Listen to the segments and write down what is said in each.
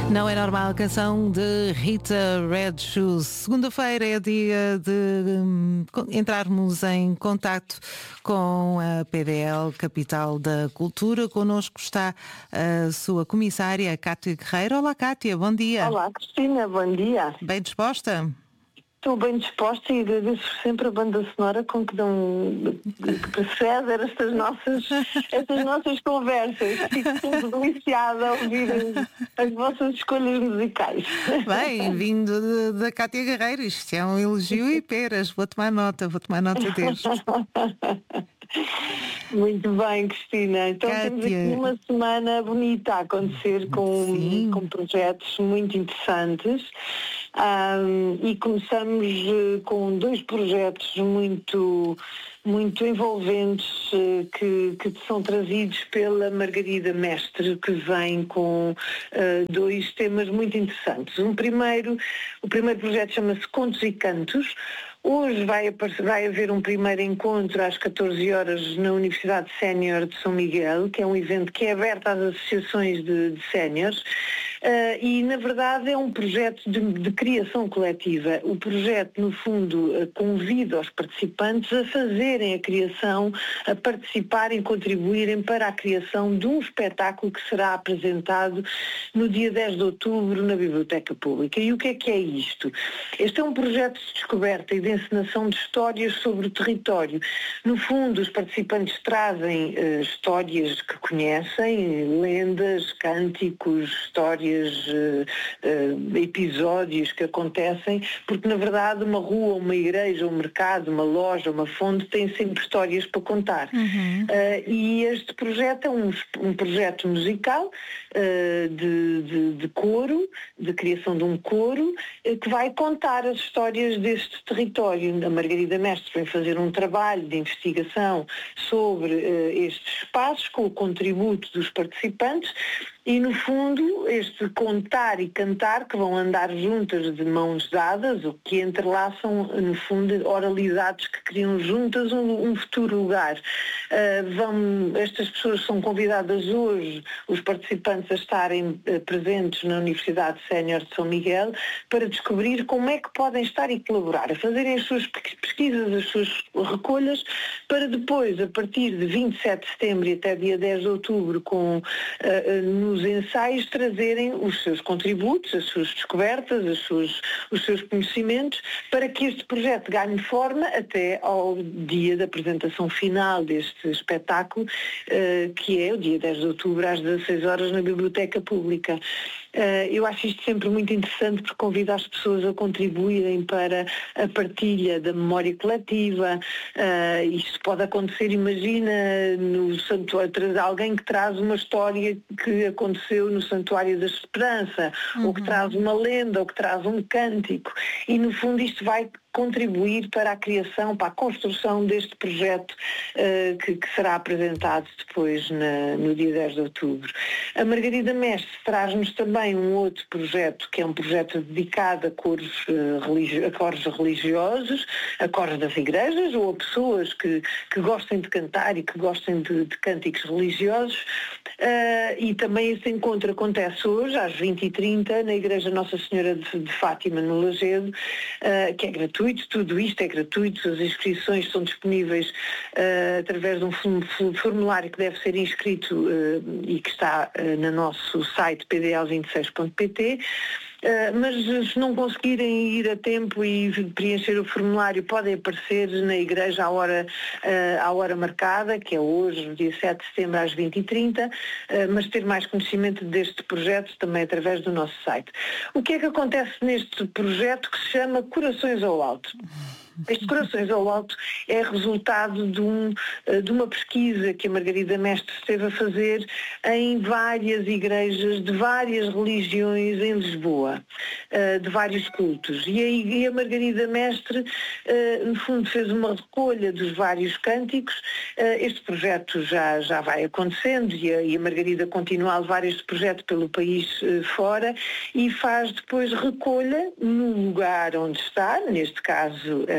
Não é normal, canção de Rita Red Shoes. Segunda-feira é dia de entrarmos em contacto com a PDL, Capital da Cultura. Connosco está a sua comissária, Cátia Guerreiro. Olá, Cátia, bom dia. Olá, Cristina, bom dia. Bem disposta? Estou bem disposta e agradeço sempre a banda sonora com que precede estas nossas conversas. Fico sempre deliciada a ouvir as vossas escolhas musicais. Bem, vindo da Cátia Guerreiro, isto é um elogio e peras. Vou tomar nota deste. Muito bem, Cristina. Então Cátia, temos aqui uma semana bonita a acontecer com projetos muito interessantes. E começamos com dois projetos muito envolventes que são trazidos pela Margarida Mestre, que vem com dois temas muito interessantes. O primeiro projeto chama-se Contos e Cantos. Hoje vai haver um primeiro encontro às 14 horas na Universidade Sénior de São Miguel, que é um evento que é aberto às associações de séniores. E, na verdade, é um projeto de criação coletiva. O projeto, no fundo, convida os participantes a fazerem a criação, a participarem, contribuírem para a criação de um espetáculo que será apresentado no dia 10 de outubro na Biblioteca Pública. E o que é isto? Este é um projeto de descoberta e de encenação de histórias sobre o território. No fundo, os participantes trazem histórias que conhecem, lendas, cânticos, histórias, episódios que acontecem, porque na verdade uma rua, uma igreja, um mercado, uma loja, uma fonte tem sempre histórias para contar. E este projeto é um projeto musical de coro, de criação de um coro, que vai contar as histórias deste território. A Margarida Mestre vem fazer um trabalho de investigação sobre estes espaços com o contributo dos participantes. E, no fundo, este contar e cantar, que vão andar juntas de mãos dadas, o que entrelaçam, no fundo, oralidades que criam juntas um futuro lugar. Estas pessoas são convidadas hoje, os participantes, a estarem presentes na Universidade Sénior de São Miguel, para descobrir como é que podem estar e colaborar, a fazerem as suas pesquisas, as suas recolhas, para depois, a partir de 27 de setembro e até dia 10 de outubro, nos ensaios, trazerem os seus contributos, as suas descobertas, os seus conhecimentos, para que este projeto ganhe forma até ao dia da apresentação final deste espetáculo, que é o dia 10 de outubro às 16 horas na Biblioteca Pública. Eu acho isto sempre muito interessante, porque convida as pessoas a contribuírem para a partilha da memória coletiva. Isto pode acontecer, imagina, no santuário, alguém que traz uma história que aconteceu no Santuário da Esperança, ou que traz uma lenda, ou que traz um cântico, e no fundo isto vai contribuir para a criação, para a construção deste projeto que será apresentado depois no dia 10 de outubro. A Margarida Mestre traz-nos também um outro projeto, que é um projeto dedicado a coros religiosos, a coros das igrejas, ou a pessoas que gostem de cantar e que gostem de cânticos religiosos. E também esse encontro acontece hoje, às 20h30, na Igreja Nossa Senhora de Fátima, no Lagedo, que é gratuito. Tudo isto é gratuito, as inscrições são disponíveis através de um formulário que deve ser inscrito e que está no nosso site pdl26.pt. Mas se não conseguirem ir a tempo e preencher o formulário, podem aparecer na igreja à hora marcada, que é hoje, no dia 7 de setembro, às 20h30, mas ter mais conhecimento deste projeto também através do nosso site. O que é que acontece neste projeto, que se chama Corações ao Alto? Este Corações ao Alto é resultado de uma pesquisa que a Margarida Mestre esteve a fazer em várias igrejas de várias religiões em Lisboa, de vários cultos. E a Margarida Mestre, no fundo, fez uma recolha dos vários cânticos. Este projeto já vai acontecendo e a Margarida continua a levar este projeto pelo país fora, e faz depois recolha no lugar onde está, neste caso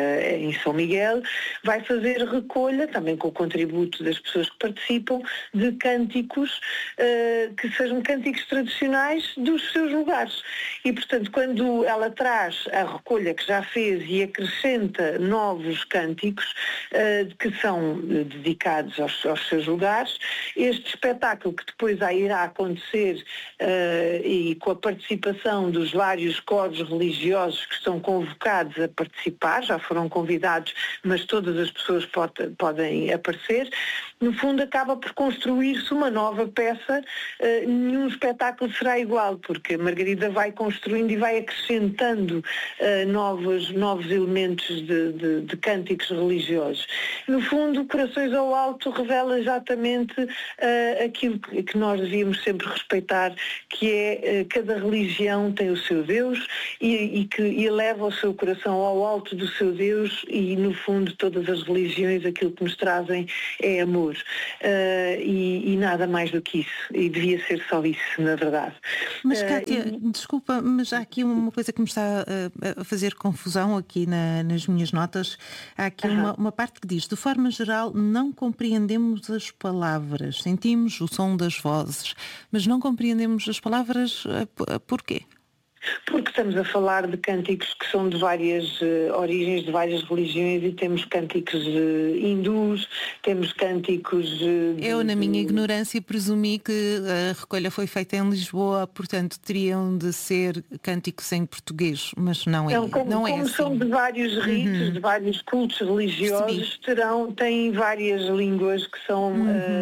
em São Miguel, vai fazer recolha, também com o contributo das pessoas que participam, de cânticos que sejam cânticos tradicionais dos seus lugares. E, portanto, quando ela traz a recolha que já fez e acrescenta novos cânticos que são dedicados aos seus lugares, este espetáculo que depois irá acontecer e com a participação dos vários coros religiosos que estão convocados a participar, já foram convidados, mas todas as pessoas podem aparecer, no fundo acaba por construir-se uma nova peça. Nenhum espetáculo será igual, porque a Margarida vai construindo e vai acrescentando novos elementos de cânticos religiosos. No fundo, Corações ao Alto revela exatamente aquilo que nós devíamos sempre respeitar, que é cada religião tem o seu Deus e que eleva o seu coração ao alto do seu Deus, e no fundo todas as religiões aquilo que nos trazem é amor, e nada mais do que isso, e devia ser só isso, na verdade. Mas Cátia, desculpa, mas há aqui uma coisa que me está a fazer confusão aqui nas minhas notas. Há aqui uma parte que diz: de forma geral não compreendemos as palavras, sentimos o som das vozes, mas não compreendemos as palavras. Porquê? Porque estamos a falar de cânticos que são de várias origens, de várias religiões, e temos cânticos hindus, temos cânticos... Eu, na minha ignorância, presumi que a recolha foi feita em Lisboa, portanto teriam de ser cânticos em português, mas não é, não é como assim. São de vários ritos, de vários cultos religiosos, têm várias línguas que são,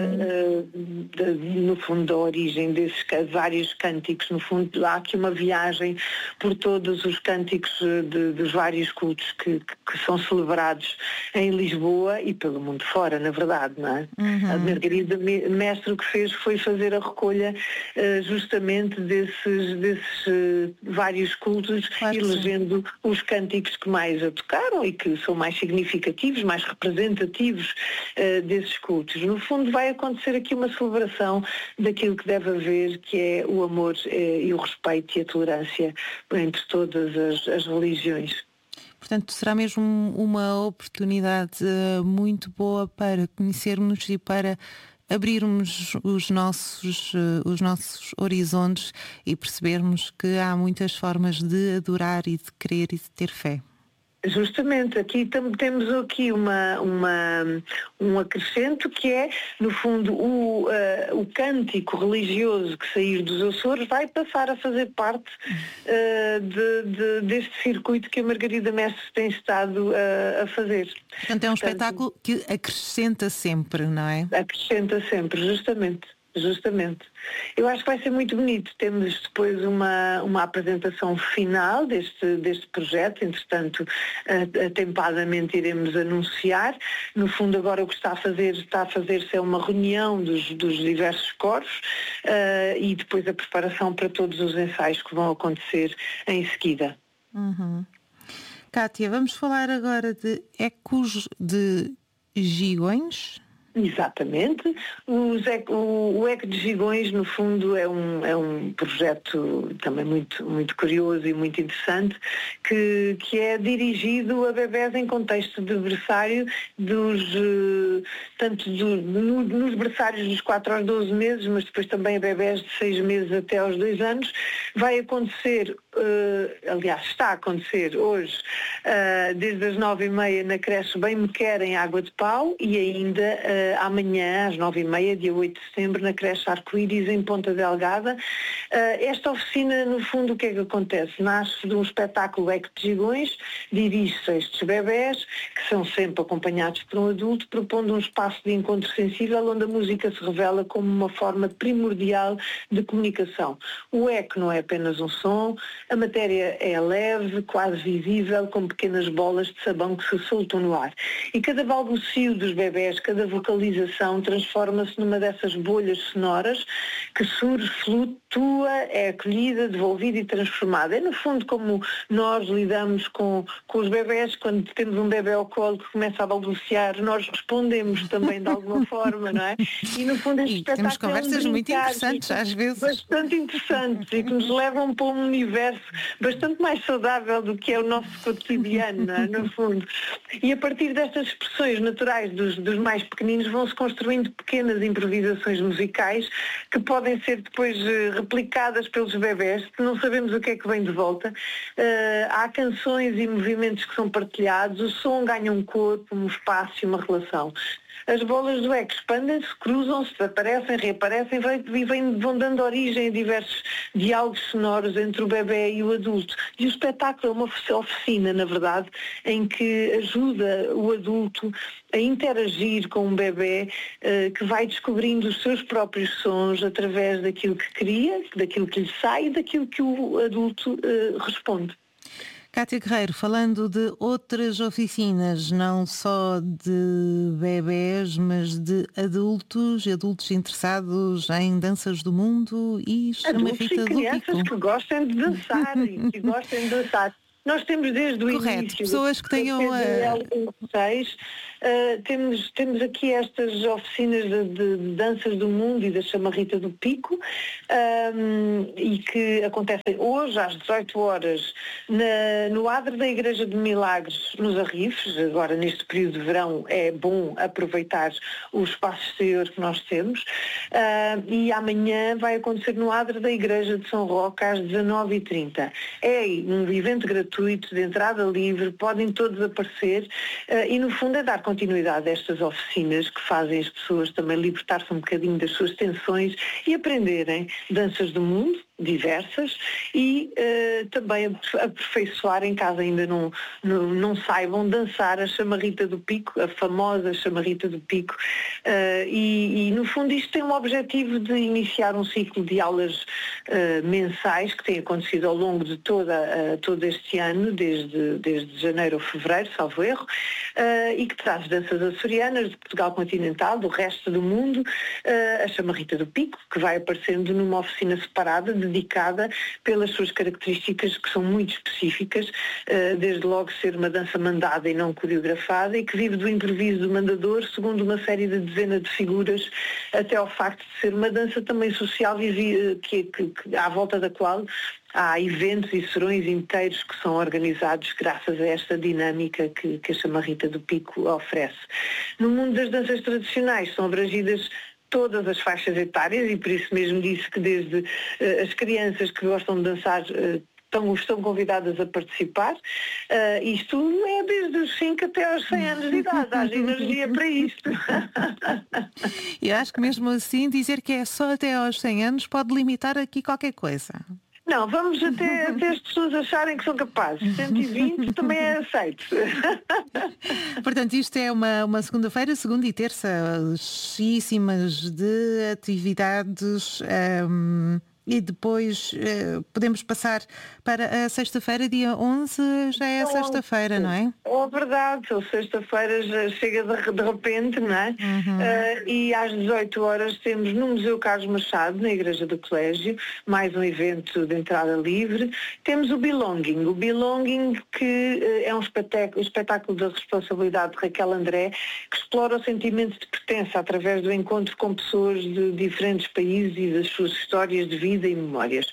no fundo, da origem desses vários cânticos. No fundo, há aqui uma viagem por todos os cânticos dos vários cultos que são celebrados em Lisboa e pelo mundo fora, na verdade, não é? A Margarida Mestre o que fez foi fazer a recolha justamente desses vários cultos, claro, elegendo os cânticos que mais a tocaram e que são mais significativos, mais representativos desses cultos. No fundo, vai acontecer aqui uma celebração daquilo que deve haver, que é o amor e o respeito e a tolerância entre todas as religiões. Portanto, será mesmo uma oportunidade muito boa para conhecermos e para abrirmos os nossos horizontes e percebermos que há muitas formas de adorar e de crer e de ter fé. Justamente, aqui temos aqui um acrescento que é, no fundo, o cântico religioso que sair dos Açores vai passar a fazer parte deste circuito que a Margarida Mestre tem estado a fazer. Portanto, é um espetáculo que acrescenta sempre, não é? Acrescenta sempre, justamente. Eu acho que vai ser muito bonito. Temos depois uma apresentação final deste projeto. Entretanto, atempadamente iremos anunciar. No fundo, agora o que está a fazer-se é uma reunião dos diversos coros e depois a preparação para todos os ensaios que vão acontecer em seguida. Cátia, vamos falar agora de Ecos de Gigões. Exatamente. O Eco de Gigões, no fundo, é um projeto também muito, muito curioso e muito interessante, que é dirigido a bebés em contexto de berçário, tanto nos berçários dos 4 aos 12 meses, mas depois também a bebés de 6 meses até aos 2 anos. Vai acontecer, aliás, está a acontecer hoje, desde as 9h30 na creche Bem Me Quer, em Água de Pau, e ainda amanhã, às 9h30, dia 8 de setembro, na creche Arco-Íris, em Ponta Delgada. Esta oficina, no fundo, o que é que acontece? Nasce de um espetáculo Eco de Gigões, dirige-se a estes bebés, que são sempre acompanhados por um adulto, propondo um espaço de encontro sensível, onde a música se revela como uma forma primordial de comunicação. O eco não é apenas um som, a matéria é leve, quase visível, com pequenas bolas de sabão que se soltam no ar. E cada balbucio dos bebés, cada vocalização localização transforma-se numa dessas bolhas sonoras que surge, flutua, é acolhida, devolvida e transformada. É no fundo como nós lidamos com os bebés, quando temos um bebé ao colo que começa a balbuciar, nós respondemos também de alguma forma, não é? E no fundo este espetáculo temos conversas muito interessantes às vezes. Bastante interessantes e que nos levam para um universo bastante mais saudável do que é o nosso cotidiano, não é? No fundo. E a partir destas expressões naturais dos mais pequeninos vão-se construindo pequenas improvisações musicais que podem ser depois replicadas pelos bebés, que não sabemos o que é que vem de volta. Há canções e movimentos que são partilhados, o som ganha um corpo, um espaço e uma relação. As bolas do eco expandem-se, cruzam-se, aparecem, reaparecem e vão dando origem a diversos diálogos sonoros entre o bebé e o adulto. E o espetáculo é uma oficina, na verdade, em que ajuda o adulto a interagir com um bebé que vai descobrindo os seus próprios sons através daquilo que cria, daquilo que lhe sai e daquilo que o adulto responde. Cátia Guerreiro, falando de outras oficinas, não só de bebés, mas de adultos interessados em danças do mundo e chamarrita do Pico. Crianças que gostem de dançar e que gostem de dançar. Nós temos desde o início... pessoas que tenham... temos aqui estas oficinas de danças do mundo e da chamarrita do Pico e que acontecem hoje às 18 horas no adro da Igreja de Milagres, nos Arrifes. Agora neste período de verão é bom aproveitar o espaço exterior que nós temos e amanhã vai acontecer no adro da Igreja de São Roque às 19h30. É um evento gratuito, de entrada livre, podem todos aparecer e no fundo é dar continuidade a estas oficinas que fazem as pessoas também libertar-se um bocadinho das suas tensões e aprenderem danças do mundo, diversas, e também aperfeiçoarem, caso ainda não saibam, dançar a chamarrita do Pico, a famosa chamarrita do Pico, e no fundo isto tem um objetivo de iniciar um ciclo de aulas mensais que tem acontecido ao longo de todo este ano, desde janeiro a fevereiro, salvo erro, e que traz danças açorianas de Portugal continental, do resto do mundo, a chamarrita do Pico, que vai aparecendo numa oficina separada, dedicada pelas suas características que são muito específicas, desde logo ser uma dança mandada e não coreografada e que vive do improviso do mandador, segundo uma série de dezenas de figuras, até ao facto de ser uma dança também social que à volta da qual há eventos e serões inteiros que são organizados graças a esta dinâmica que a chamarrita do Pico oferece. No mundo das danças tradicionais são abrangidas todas as faixas etárias e por isso mesmo disse que desde as crianças que gostam de dançar estão convidadas a participar. Isto é desde os 5 até aos 100 anos de idade, há energia para isto. Eu acho que mesmo assim dizer que é só até aos 100 anos pode limitar aqui qualquer coisa. Não, vamos até as pessoas acharem que são capazes. 120 também é aceito. Portanto, isto é uma segunda-feira, segunda e terça, cheíssimas de atividades. E depois podemos passar para a sexta-feira, dia 11, já é sexta-feira, não é? É verdade, sexta-feira já chega de repente, não é? E às 18 horas temos no Museu Carlos Machado, na Igreja do Colégio, mais um evento de entrada livre. Temos o Belonging que é um espetáculo da responsabilidade de Raquel André, que explora o sentimento de pertença através do encontro com pessoas de diferentes países e das suas histórias de vida e memórias.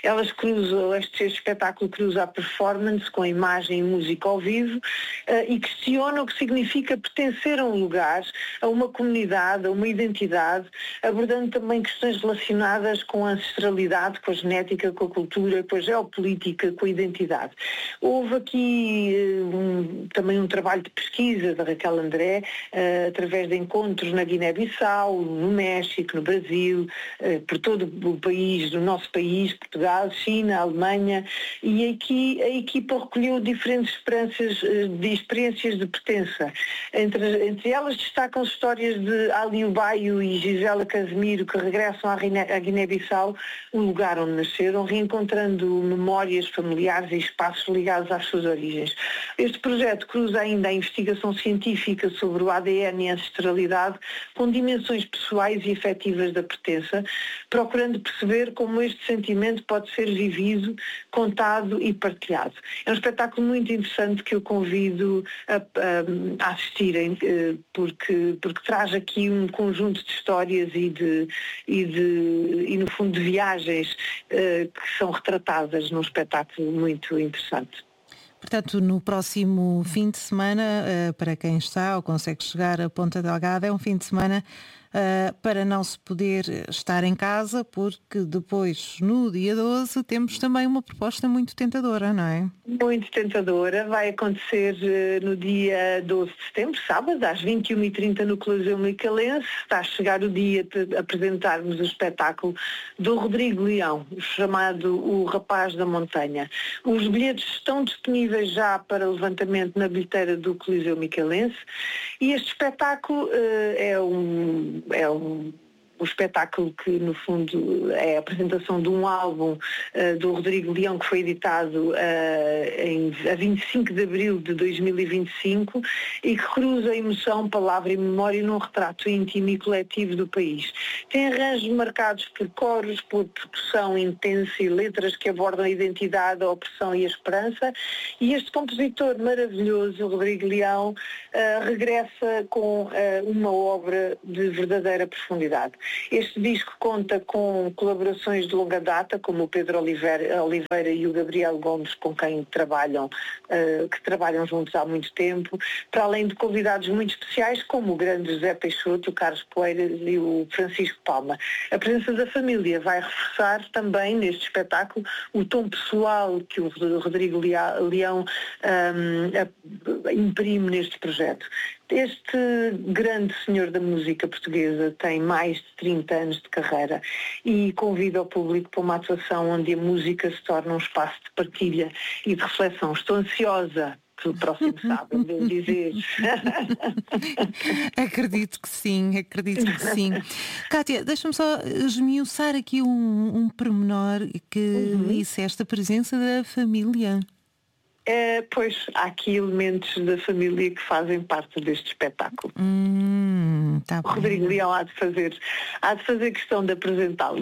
Este espetáculo cruza a performance com a imagem e música ao vivo e questiona o que significa pertencer a um lugar, a uma comunidade, a uma identidade, abordando também questões relacionadas com a ancestralidade, com a genética, com a cultura, com a geopolítica, com a identidade. Houve aqui também um trabalho de pesquisa da Raquel André, através de encontros na Guiné-Bissau, no México, no Brasil, por todo o país, do nosso país, Portugal, China, Alemanha, e aqui a equipa recolheu diferentes experiências de pertença. Entre elas destacam-se histórias de Aliou Baio e Gisela Casemiro, que regressam à Guiné-Bissau, o lugar onde nasceram, reencontrando memórias familiares e espaços ligados às suas origens. Este projeto cruza ainda a investigação científica sobre o ADN e a ancestralidade com dimensões pessoais e afetivas da pertença, procurando perceber como este sentimento pode ser vivido, contado e partilhado. É um espetáculo muito interessante que eu convido a assistirem, porque traz aqui um conjunto de histórias e no fundo de viagens que são retratadas num espetáculo muito interessante. Portanto, no próximo fim de semana, para quem está ou consegue chegar a Ponta Delgada, é um fim de semana para não se poder estar em casa, porque depois, no dia 12, temos também uma proposta muito tentadora, não é? Muito tentadora. Vai acontecer no dia 12 de setembro, sábado, às 21h30 no Coliseu Micalense. Está a chegar o dia de apresentarmos o espetáculo do Rodrigo Leão, chamado O Rapaz da Montanha. Os bilhetes estão disponíveis já para levantamento na bilheteira do Coliseu Micalense e este espetáculo é um espetáculo que, no fundo, é a apresentação de um álbum do Rodrigo Leão que foi editado a 25 de abril de 2025 e que cruza emoção, palavra e memória num retrato íntimo e coletivo do país. Tem arranjos marcados por coros, por percussão intensa e letras que abordam a identidade, a opressão e a esperança, e este compositor maravilhoso, o Rodrigo Leão, regressa com uma obra de verdadeira profundidade. Este disco conta com colaborações de longa data, como o Pedro Oliveira e o Gabriel Gomes, com quem que trabalham juntos há muito tempo, para além de convidados muito especiais, como o grande José Peixoto, o Carlos Poeiras e o Francisco Palma. A presença da família vai reforçar também, neste espetáculo, o tom pessoal que o Rodrigo Leão imprime neste projeto. Este grande senhor da música portuguesa tem mais de 30 anos de carreira e convida o público para uma atuação onde a música se torna um espaço de partilha e de reflexão. Estou ansiosa pelo próximo sábado, devo dizer. Acredito que sim. Cátia, deixa-me só esmiuçar aqui um pormenor que disseste, a presença da família. Pois, há aqui elementos da família que fazem parte deste espetáculo. Tá o Rodrigo Leão há de fazer questão de apresentá-los.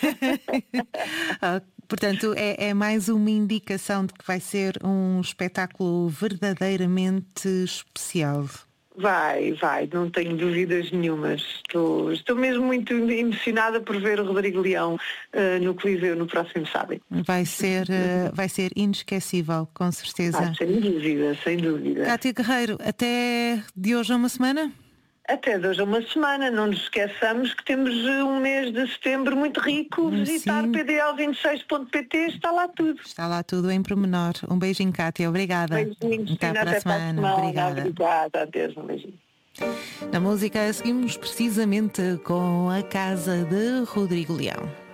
Portanto, é mais uma indicação de que vai ser um espetáculo verdadeiramente especial. Vai, não tenho dúvidas nenhumas. Estou mesmo muito emocionada por ver o Rodrigo Leão no Coliseu no próximo sábado. Vai ser inesquecível, com certeza. Sem dúvida. Cátia Guerreiro, até de hoje a uma semana? Até de hoje a uma semana. Não nos esqueçamos que temos um mês de setembro muito rico. Visitar pdl26.pt, está lá tudo. Está lá tudo em pormenor. Um beijinho, Cátia. Obrigada. Beijinhos, até para a semana. Obrigada. Adeus, um beijinho. Na música seguimos precisamente com a casa de Rodrigo Leão.